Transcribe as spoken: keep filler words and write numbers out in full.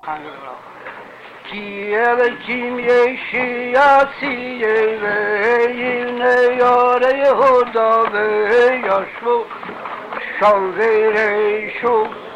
Kiev kim yeşiyasi ve yine yare hoda ve yaşvu şan vere şu